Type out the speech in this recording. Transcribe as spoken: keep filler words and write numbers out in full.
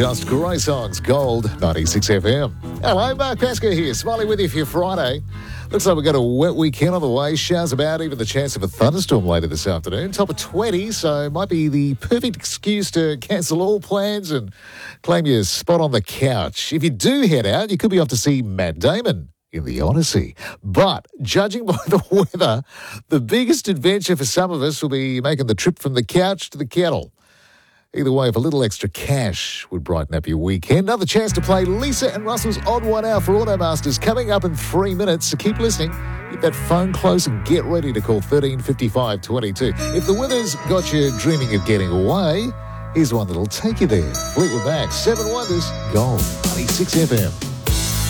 Just great songs. Gold, ninety-six F M. Hello, Mark Pascoe here, smiling with you for your Friday. Looks like we've got a wet weekend on the way. Showers about, even the chance of a thunderstorm later this afternoon. Top of twenty, so it might be the perfect excuse to cancel all plans and claim your spot on the couch. If you do head out, you could be off to see Matt Damon in the Odyssey. But judging by the weather, the biggest adventure for some of us will be making the trip from the couch to the kettle. Either way, if a little extra cash would brighten up your weekend. Another chance to play Lisa and Russell's Odd One Hour for Automasters coming up in three minutes. So keep listening. Keep that phone close and get ready to call thirteen fifty-five twenty-two. If the weather's got you dreaming of getting away, here's one that'll take you there. Fleetwood Mac, Seven Wonders, Gold, ninety-six F M.